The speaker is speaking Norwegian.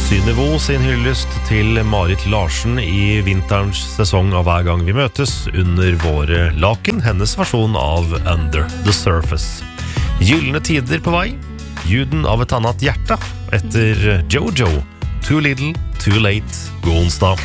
Synnøve sin hyllest til Marit Larsen i vinterens sesong av Hver gang vi møtes under våre laken, hennes versjon av Under the Surface. Gyllene tider på vei, Juden av et annet hjerte etter Jojo, Too Little, Too Late, god onsdag.